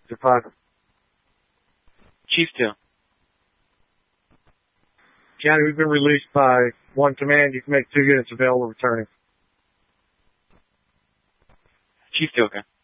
to 5. Chief 2. County, we've been released by 1 command. You can make 2 units available returning. Chief 2, okay.